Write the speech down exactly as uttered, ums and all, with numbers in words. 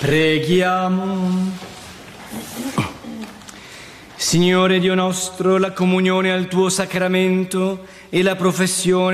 Preghiamo. Signore Dio nostro, la comunione al tuo sacramento e la professione